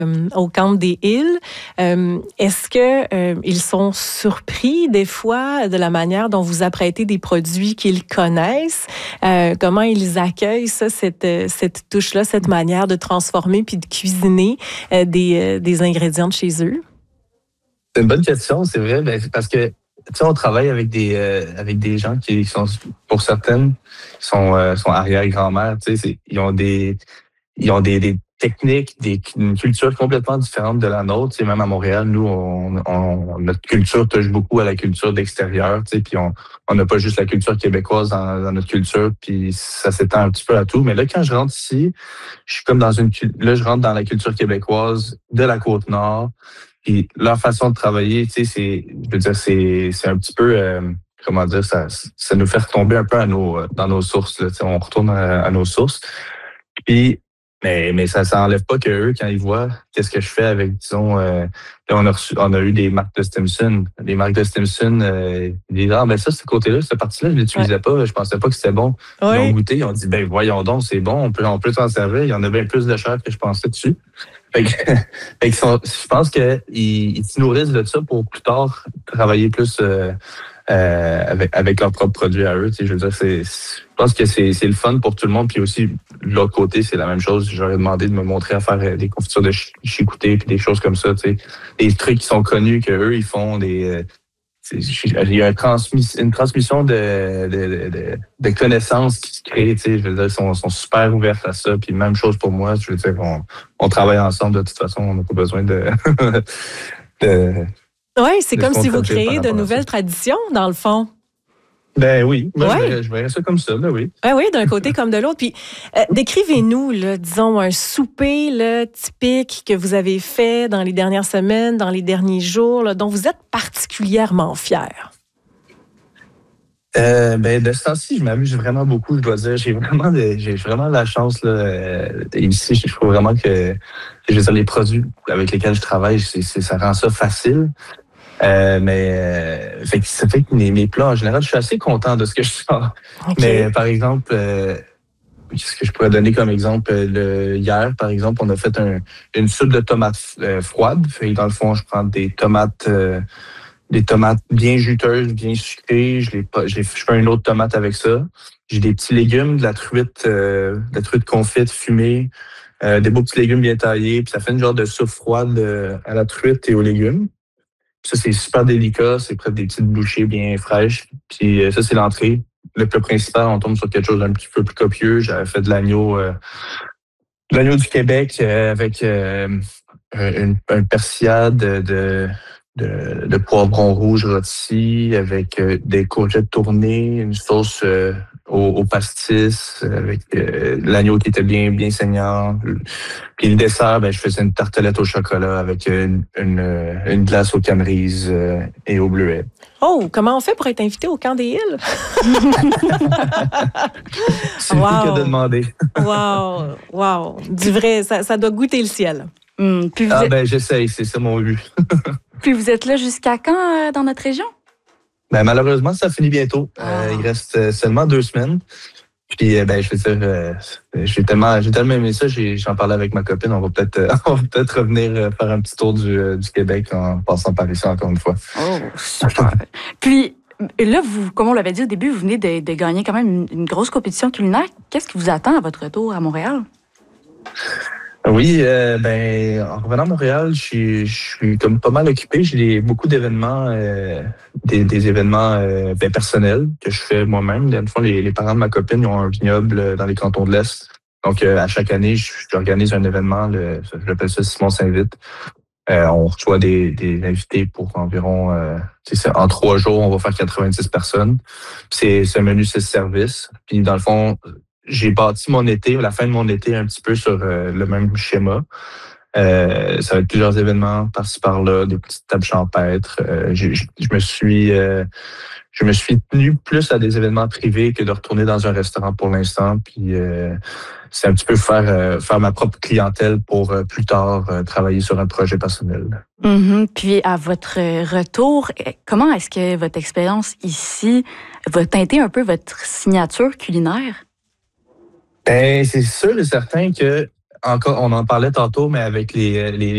au Camp des Îles. Est-ce que ils sont surpris des fois de la manière dont vous apprêtez des produits qu'ils connaissent? Comment ils accueillent ça, cette touche-là, cette manière de transformer puis de cuisiner des ingrédients de chez eux? C'est une bonne question, c'est vrai, parce que tu sais, on travaille avec des gens qui sont, pour certaines, sont arrière-grand-mères. Tu sais, ils ont des techniques, une culture complètement différente de la nôtre. Tu sais, même à Montréal, nous, notre culture touche beaucoup à la culture d'extérieur. Tu sais, puis on n'a pas juste la culture québécoise dans notre culture, puis ça s'étend un petit peu à tout. Mais là, quand je rentre ici, je suis comme là, je rentre dans la culture québécoise de la Côte-Nord. Puis leur façon de travailler, tu sais, je veux dire, c'est un petit peu, comment dire, ça nous fait retomber un peu dans nos sources. Là, tu sais, on retourne à nos sources. Puis, mais ça enlève pas que eux, quand ils voient qu'est-ce que je fais avec, disons, là, on a eu des marques de Stimson. Les marques de Stimson, ils disent, mais ça, ce côté-là, cette partie-là, je l'utilisais pas, je pensais pas que c'était bon. Ils ont goûté, ils ont dit, voyons donc, c'est bon, on peut s'en servir. Il y en a bien plus de chair que je pensais dessus. Je pense qu'ils se nourrissent de ça pour plus tard travailler plus avec leurs propres produits à eux. Tu sais, je veux dire, je pense que c'est le fun pour tout le monde. Puis aussi, de l'autre côté, c'est la même chose. J'aurais demandé de me montrer à faire des confitures de chicouté puis des choses comme ça. Tu sais, des trucs qui sont connus qu'eux, ils font il y a une transmission de connaissances qui se crée. Tu sais, je veux dire, ils sont super ouverts à ça. Puis même chose pour moi. Je veux dire, on travaille ensemble de toute façon. On n'a pas besoin de oui, c'est comme si vous créez de nouvelles traditions, dans le fond. Ben oui, moi, je verrais ça comme ça, ben oui. Oui, d'un côté comme de l'autre. Puis, décrivez-nous, là, disons, un souper là, typique que vous avez fait dans les dernières semaines, dans les derniers jours, là, dont vous êtes particulièrement fier. De ce temps-ci, je m'amuse vraiment beaucoup, je dois dire. J'ai vraiment la chance là, ici. Je trouve vraiment que je veux dire, les produits avec lesquels je travaille, ça rend ça facile. Ça fait que mes plats, en général, je suis assez content de ce que je sors. Okay. Mais par exemple, ce que je pourrais donner comme exemple, hier, par exemple, on a fait une soupe de tomates froides. Dans le fond, je prends des tomates bien juteuses, bien sucrées. Je fais une autre tomate avec ça. J'ai des petits légumes, de la truite confite fumée, des beaux petits légumes bien taillés. Puis ça fait une genre de soupe froide à la truite et aux légumes. Ça, c'est super délicat. C'est près des petites bouchées bien fraîches. Puis ça, c'est l'entrée. Le plat principal, on tombe sur quelque chose d'un petit peu plus copieux. J'avais fait de l'agneau du Québec avec un persillade de poivrons rouges rôtis avec des courgettes tournées, une sauce au pastis avec l'agneau qui était bien saignant. Puis le dessert, je faisais une tartelette au chocolat avec une glace aux canneries et au bleuet. Oh, comment on fait pour être invité au Camp des Îles? C'est le que de demander. Wow. Du vrai, ça doit goûter le ciel. J'essaye, c'est ça mon but. Puis vous êtes là jusqu'à quand dans notre région? Malheureusement, ça finit bientôt. Il reste seulement 2 semaines. Puis, je veux dire, j'ai tellement aimé ça, j'en parlais avec ma copine. On va peut-être revenir faire un petit tour du Québec en passant par ici encore une fois. Oh, super. Puis, là, comme on l'avait dit au début, vous venez de gagner quand même une grosse compétition culinaire. Qu'est-ce qui vous attend à votre retour à Montréal? Oui, en revenant à Montréal, je suis comme pas mal occupé. J'ai beaucoup d'événements, des événements personnels que je fais moi-même. Dans le fond, les parents de ma copine ils ont un vignoble dans les cantons de l'Est. Donc, à chaque année, j'organise un événement. J'appelle ça Simon s'invite. On reçoit des invités pour environ, en 3 jours, on va faire 90 personnes. C'est un menu 6 services. Puis, dans le fond, j'ai bâti la fin de mon été un petit peu sur le même schéma. Ça va être plusieurs événements par-ci par-là, des petites tables champêtres. Je me suis tenu plus à des événements privés que de retourner dans un restaurant pour l'instant. Puis c'est un petit peu faire ma propre clientèle pour plus tard travailler sur un projet personnel. Mm-hmm. Puis à votre retour, comment est-ce que votre expérience ici va teinter un peu votre signature culinaire? C'est sûr et certain que, encore, on en parlait tantôt, mais avec les